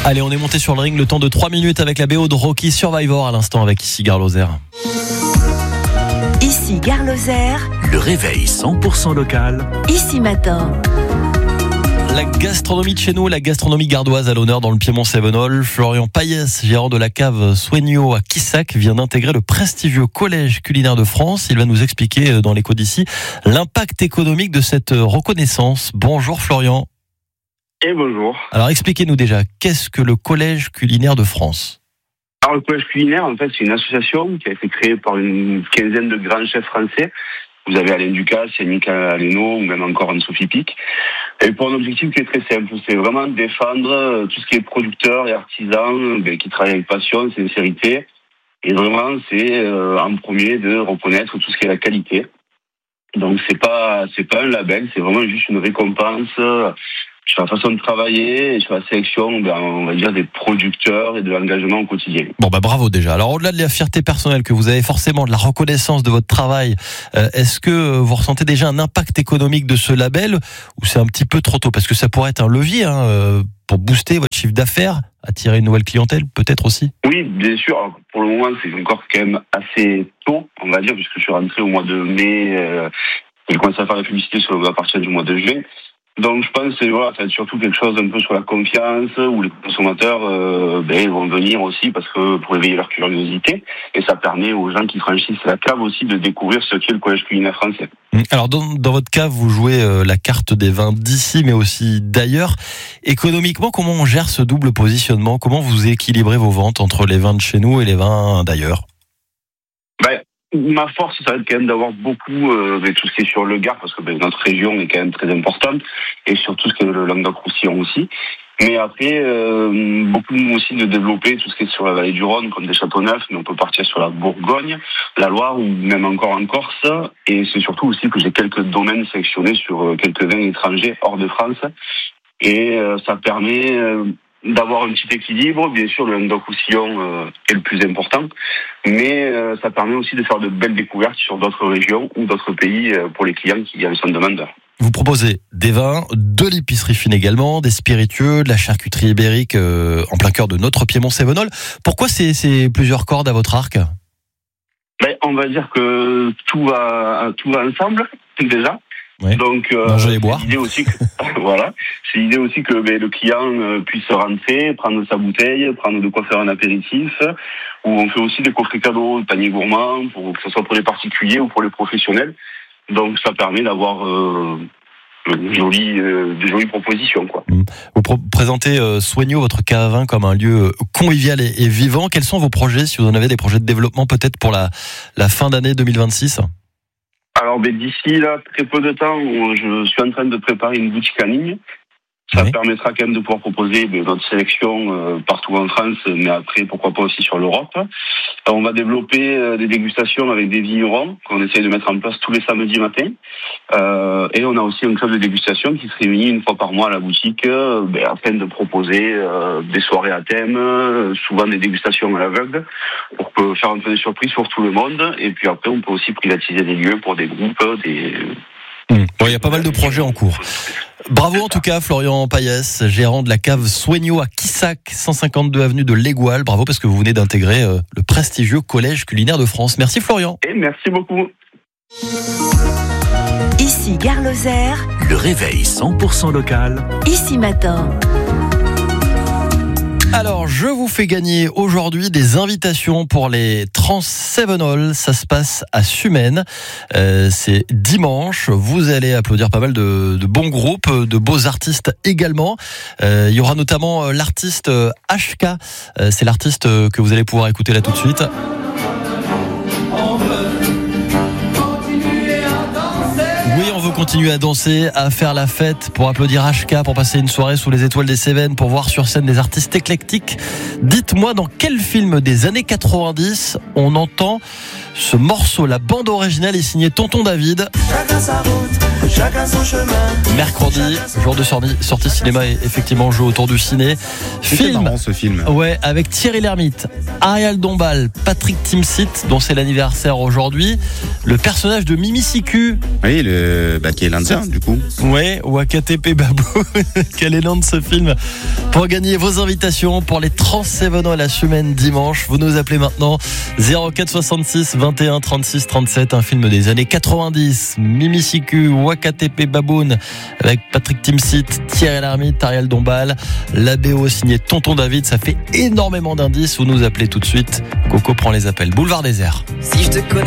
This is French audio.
Allez, on est monté sur le ring, le temps de 3 minutes avec la BO de Rocky Survivor à l'instant avec Ici Gare Lozère. Ici Gare Lozère, le réveil 100% local. Ici Matin. La gastronomie de chez nous, la gastronomie gardoise à l'honneur dans le Piémont Cévenol. Florian Payès, gérant de la cave Soigno à Quissac, vient d'intégrer le prestigieux Collège culinaire de France. Il va nous expliquer dans l'écho d'ici l'impact économique de cette reconnaissance. Bonjour Florian. Et bonjour. Alors expliquez-nous déjà, qu'est-ce que le Collège culinaire de France ? Alors le Collège culinaire, en fait, c'est une association qui a été créée par une quinzaine de grands chefs français. Vous avez Alain Ducasse, Yannick Aleno ou même encore Anne-Sophie Pic. Et pour un objectif qui est très simple, c'est vraiment défendre tout ce qui est producteurs et artisans qui travaillent avec passion, sincérité. Et vraiment, c'est en premier de reconnaître tout ce qui est la qualité. Donc c'est pas un label, c'est vraiment juste une récompense sur la façon de travailler et sur la sélection, on va dire, des producteurs et de l'engagement au quotidien. Bon, bravo déjà. Alors, au-delà de la fierté personnelle que vous avez forcément, de la reconnaissance de votre travail, est-ce que vous ressentez déjà un impact économique de ce label ou c'est un petit peu trop tôt ? Parce que ça pourrait être un levier pour booster votre chiffre d'affaires, attirer une nouvelle clientèle, peut-être aussi ? Oui, bien sûr. Alors, pour le moment, c'est encore quand même assez tôt, on va dire, puisque je suis rentré au mois de mai. J'ai commencé à faire la publicité à partir du mois de juin. Donc je pense que ça va être surtout quelque chose un peu sur la confiance où les consommateurs vont venir aussi parce que pour éveiller leur curiosité et ça permet aux gens qui franchissent la cave aussi de découvrir ce qu'est le Collège culinaire français. Alors dans votre cave vous jouez la carte des vins d'ici mais aussi d'ailleurs. Économiquement, comment on gère ce double positionnement ? Comment vous équilibrez vos ventes entre les vins de chez nous et les vins d'ailleurs ? Ma force, ça va être quand même d'avoir beaucoup tout ce qui est sur le Gard, parce que notre région est quand même très importante, et surtout ce qui est le Languedoc-Roussillon aussi. Mais après, beaucoup aussi de développer tout ce qui est sur la vallée du Rhône, comme des Châteauneuf, mais on peut partir sur la Bourgogne, la Loire, ou même encore en Corse. Et c'est surtout aussi que j'ai quelques domaines sélectionnés sur quelques vins étrangers hors de France. Et ça permet d'avoir un petit équilibre. Bien sûr, le Languedoc-Roussillon est le plus important, mais ça permet aussi de faire de belles découvertes sur d'autres régions ou d'autres pays pour les clients qui sont demandeurs. Vous proposez des vins, de l'épicerie fine également, des spiritueux, de la charcuterie ibérique en plein cœur de notre Piémont Cévenol. Pourquoi ces plusieurs cordes à votre arc ? On va dire que tout va ensemble déjà. Ouais. Donc, manger et boire. C'est l'idée aussi que, voilà. C'est l'idée aussi que le client puisse rentrer, prendre sa bouteille, prendre de quoi faire un apéritif. Où on fait aussi des coffrets cadeaux, des paniers gourmands, que ce soit pour les particuliers ou pour les professionnels. Donc, ça permet d'avoir des jolies propositions, quoi. Vous présentez Soigno, votre cave à vin, comme un lieu convivial et vivant. Quels sont vos projets, si vous en avez des projets de développement peut-être pour la fin d'année 2026 ? Alors, d'ici là, très peu de temps, je suis en train de préparer une boutique en ligne. Ça permettra quand même de pouvoir proposer notre sélection partout en France, mais après, pourquoi pas aussi sur l'Europe. On va développer des dégustations avec des vignerons qu'on essaye de mettre en place tous les samedis matins. Et on a aussi un club de dégustation qui se réunit une fois par mois à la boutique afin de proposer des soirées à thème, souvent des dégustations à l'aveugle, pour faire un peu des surprises pour tout le monde. Et puis après, on peut aussi privatiser des lieux pour des groupes, Bon, il y a pas mal de projets en cours. Bravo en tout cas Florian Payès, gérant de la cave Soigno à Quissac, 152 avenue de l'Égoal. Bravo parce que vous venez d'intégrer le prestigieux Collège culinaire de France. Merci Florian. Et merci beaucoup. Ici Gare Lozère, le réveil 100% local. Ici Matin. Alors, je vous fais gagner aujourd'hui des invitations pour les Trans Cévenol. Ça se passe à Sumène. C'est dimanche. Vous allez applaudir pas mal de bons groupes, de beaux artistes également. Il y aura notamment l'artiste HK. C'est l'artiste que vous allez pouvoir écouter là tout de suite. On veut continuer à danser, à faire la fête, pour applaudir HK, pour passer une soirée sous les étoiles des Cévennes, pour voir sur scène des artistes éclectiques. Dites-moi dans quel film des années 90 on entend ce morceau. La bande originale est signée Tonton David. chacun son chemin. Mercredi, jour de sortie cinéma et effectivement jeu autour du ciné. C'était marrant ce film. Ouais, avec Thierry Lhermitte, Ariel Dombal, Patrick Timsit, dont c'est l'anniversaire aujourd'hui. Le personnage de Mimi Siku. Oui, qui est l'Indien du coup. Ouais, Wakatepe Babou. Quel est le nom de ce film? Pour gagner vos invitations pour les Trans-Cévenol la semaine dimanche, vous nous appelez maintenant 04 66 21 36 37. Un film des années 90. Mimi Siku, Wakatepe Baboun avec Patrick Timsit, Thierry Lhermitte, Ariel Dombal. La BO signée Tonton David. Ça fait énormément d'indices. Vous nous appelez tout de suite. Coco prend les appels. Boulevard Désert. Si je te connais